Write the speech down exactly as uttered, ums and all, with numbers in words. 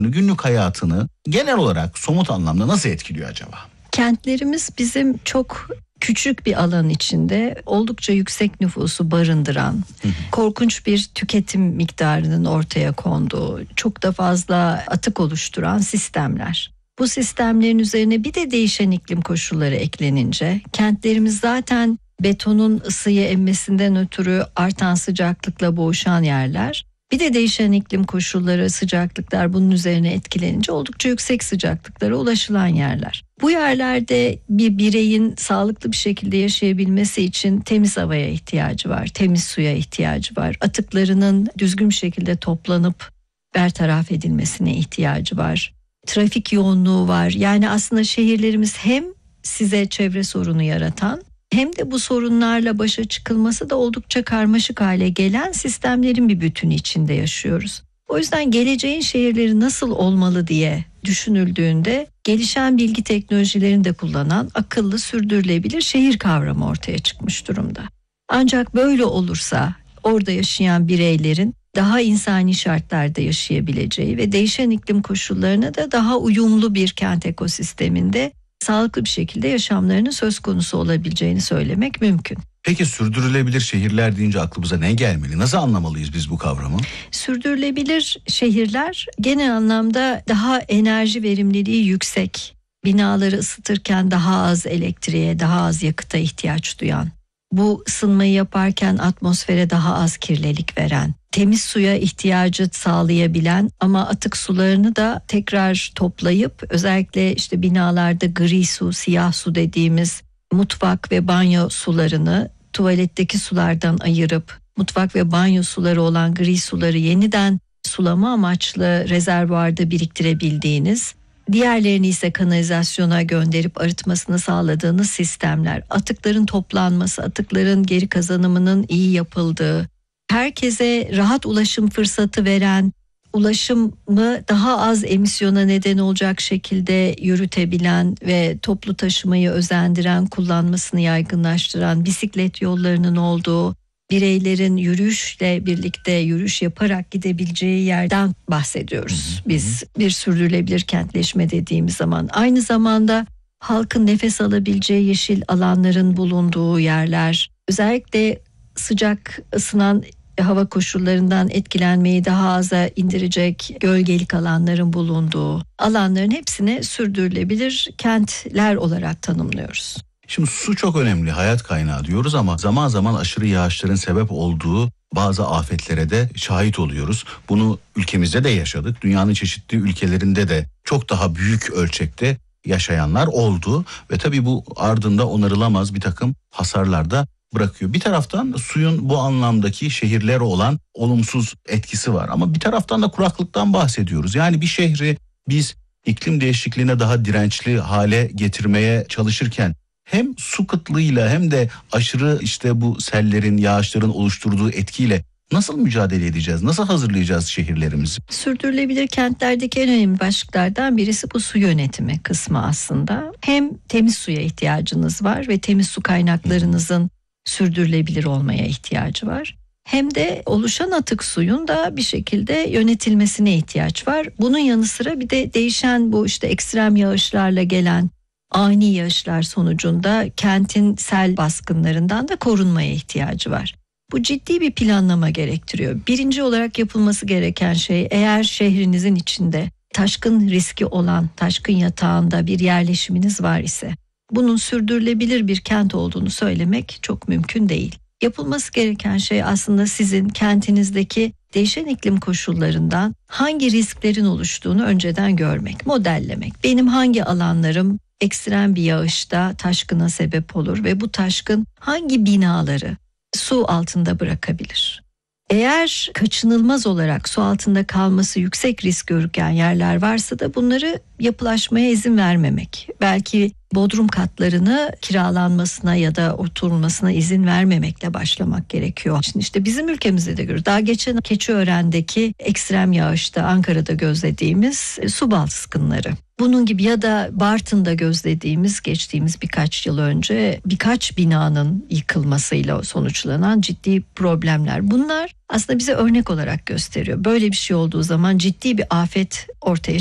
günlük hayatını genel olarak somut anlamda nasıl etkiliyor acaba? Kentlerimiz bizim çok küçük bir alan içinde oldukça yüksek nüfusu barındıran, hı hı. korkunç bir tüketim miktarının ortaya konduğu, çok da fazla atık oluşturan sistemler. Bu sistemlerin üzerine bir de değişen iklim koşulları eklenince kentlerimiz zaten betonun ısıyı emmesinden ötürü artan sıcaklıkla boğuşan yerler. Bir de değişen iklim koşulları, sıcaklıklar bunun üzerine etkilenince oldukça yüksek sıcaklıklara ulaşılan yerler. Bu yerlerde bir bireyin sağlıklı bir şekilde yaşayabilmesi için temiz havaya ihtiyacı var, temiz suya ihtiyacı var. Atıklarının düzgün bir şekilde toplanıp bertaraf edilmesine ihtiyacı var. Trafik yoğunluğu var. Yani aslında şehirlerimiz hem size çevre sorunu yaratan hem de bu sorunlarla başa çıkılması da oldukça karmaşık hale gelen sistemlerin bir bütünü içinde yaşıyoruz. O yüzden geleceğin şehirleri nasıl olmalı diye düşünüldüğünde gelişen bilgi teknolojilerini de kullanan akıllı sürdürülebilir şehir kavramı ortaya çıkmış durumda. Ancak böyle olursa orada yaşayan bireylerin daha insani şartlarda yaşayabileceği ve değişen iklim koşullarına da daha uyumlu bir kent ekosisteminde sağlıklı bir şekilde yaşamlarının söz konusu olabileceğini söylemek mümkün. Peki sürdürülebilir şehirler deyince aklımıza ne gelmeli? Nasıl anlamalıyız biz bu kavramı? Sürdürülebilir şehirler genel anlamda daha enerji verimliliği yüksek, binaları ısıtırken daha az elektriğe, daha az yakıta ihtiyaç duyan, bu ısınmayı yaparken atmosfere daha az kirlilik veren, temiz suya ihtiyacı sağlayabilen ama atık sularını da tekrar toplayıp özellikle işte binalarda gri su, siyah su dediğimiz mutfak ve banyo sularını tuvaletteki sulardan ayırıp mutfak ve banyo suları olan gri suları yeniden sulama amaçlı rezervuarda biriktirebildiğiniz, diğerlerini ise kanalizasyona gönderip arıtmasını sağladığınız sistemler, atıkların toplanması, atıkların geri kazanımının iyi yapıldığı, herkese rahat ulaşım fırsatı veren, ulaşımı daha az emisyona neden olacak şekilde yürütebilen ve toplu taşımayı özendiren, kullanmasını yaygınlaştıran bisiklet yollarının olduğu, bireylerin yürüyüşle birlikte yürüyüş yaparak gidebileceği yerden bahsediyoruz. Biz bir sürdürülebilir kentleşme dediğimiz zaman aynı zamanda halkın nefes alabileceği yeşil alanların bulunduğu yerler, özellikle sıcak ısınan hava koşullarından etkilenmeyi daha aza indirecek gölgelik alanların bulunduğu alanların hepsine sürdürülebilir kentler olarak tanımlıyoruz. Şimdi su çok önemli, hayat kaynağı diyoruz ama zaman zaman aşırı yağışların sebep olduğu bazı afetlere de şahit oluyoruz. Bunu ülkemizde de yaşadık. Dünyanın çeşitli ülkelerinde de çok daha büyük ölçekte yaşayanlar oldu ve tabii bu ardında onarılamaz bir takım hasarlar da bırakıyor. Bir taraftan suyun bu anlamdaki şehirlere olan olumsuz etkisi var ama bir taraftan da kuraklıktan bahsediyoruz. Yani bir şehri biz iklim değişikliğine daha dirençli hale getirmeye çalışırken hem su kıtlığıyla hem de aşırı işte bu sellerin, yağışların oluşturduğu etkiyle nasıl mücadele edeceğiz? Nasıl hazırlayacağız şehirlerimizi? Sürdürülebilir kentlerdeki en önemli başlıklardan birisi bu su yönetimi kısmı aslında. Hem temiz suya ihtiyacınız var ve temiz su kaynaklarınızın sürdürülebilir olmaya ihtiyacı var. Hem de oluşan atık suyun da bir şekilde yönetilmesine ihtiyaç var. Bunun yanı sıra bir de değişen bu işte ekstrem yağışlarla gelen ani yağışlar sonucunda kentin sel baskınlarından da korunmaya ihtiyacı var. Bu ciddi bir planlama gerektiriyor. Birinci olarak yapılması gereken şey, eğer şehrinizin içinde taşkın riski olan, taşkın yatağında bir yerleşiminiz var ise bunun sürdürülebilir bir kent olduğunu söylemek çok mümkün değil. Yapılması gereken şey aslında sizin kentinizdeki değişen iklim koşullarından hangi risklerin oluştuğunu önceden görmek, modellemek. Benim hangi alanlarım ekstrem bir yağışta taşkına sebep olur ve bu taşkın hangi binaları su altında bırakabilir? Eğer kaçınılmaz olarak su altında kalması yüksek risk görüken yerler varsa da bunları yapılaşmaya izin vermemek. Belki bodrum katlarını kiralanmasına ya da oturulmasına izin vermemekle başlamak gerekiyor. Şimdi işte bizim ülkemizde de görüyoruz. Daha geçen Keçiören'deki ekstrem yağışta Ankara'da gözlediğimiz su baskınları. Bunun gibi ya da Bartın'da gözlediğimiz geçtiğimiz birkaç yıl önce birkaç binanın yıkılmasıyla sonuçlanan ciddi problemler. Bunlar aslında bize örnek olarak gösteriyor. Böyle bir şey olduğu zaman ciddi bir afet ortaya